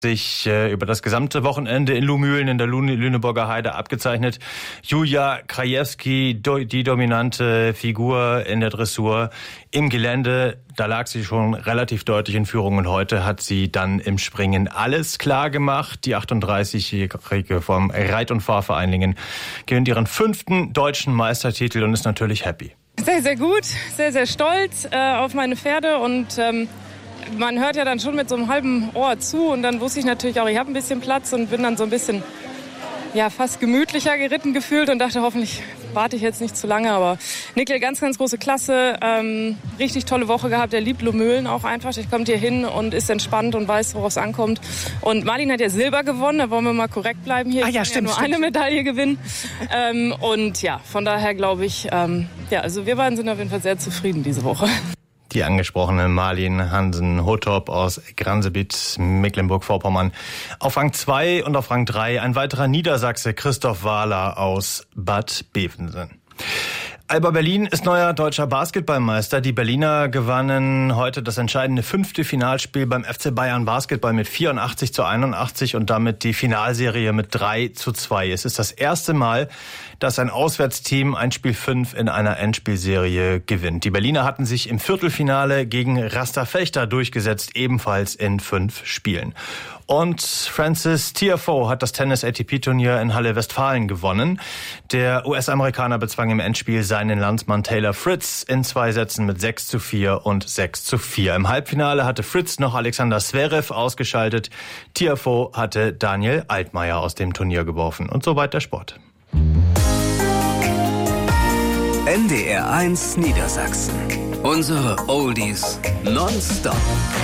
sich über das gesamte Wochenende in Luhmühlen in der Lüneburger Heide abgezeichnet. Julia Krajewski, die dominante Figur in der Dressur im Gelände. Da lag sie schon relativ deutlich in Führung und heute hat sie dann im Springen alles klar gemacht. Die 38-Jährige vom Reit- und Fahrverein Lingen gewinnt ihren 5. deutschen Meistertitel und ist natürlich happy. Sehr, sehr gut, sehr, sehr stolz auf meine Pferde und man hört ja dann schon mit so einem halben Ohr zu und dann wusste ich natürlich auch, ich habe ein bisschen Platz und bin dann so ein bisschen fast gemütlicher geritten gefühlt und dachte, hoffentlich warte ich jetzt nicht zu lange. Aber Nickel, ganz, ganz große Klasse, richtig tolle Woche gehabt. Er liebt Luhmühlen auch einfach. Er kommt hier hin und ist entspannt und weiß, worauf es ankommt. Und Marlin hat ja Silber gewonnen, da wollen wir mal korrekt bleiben hier. Stimmt. Nur eine Medaille gewinnen. Und von daher glaube ich, also wir beiden sind auf jeden Fall sehr zufrieden diese Woche. Die angesprochene Marlin Hansen-Hothop aus Gransebit, Mecklenburg-Vorpommern. Auf Rang 2 und auf Rang 3 ein weiterer Niedersachse, Christoph Wahler aus Bad Bevensen. Alba Berlin ist neuer deutscher Basketballmeister. Die Berliner gewannen heute das entscheidende 5. Finalspiel beim FC Bayern Basketball mit 84-81 und damit die Finalserie mit 3-2. Es ist das erste Mal, dass ein Auswärtsteam ein Spiel 5 in einer Endspielserie gewinnt. Die Berliner hatten sich im Viertelfinale gegen Rasta Fechter durchgesetzt, ebenfalls in 5 Spielen. Und Frances Tiafoe hat das Tennis-ATP-Turnier in Halle Westfalen gewonnen. Der US-Amerikaner bezwang im Endspiel seinen Landsmann Taylor Fritz in 2 Sätzen mit 6-4 und 6-4. Im Halbfinale hatte Fritz noch Alexander Zverev ausgeschaltet. Tiafoe hatte Daniel Altmaier aus dem Turnier geworfen. Und soweit der Sport. NDR 1 Niedersachsen. Unsere Oldies nonstop.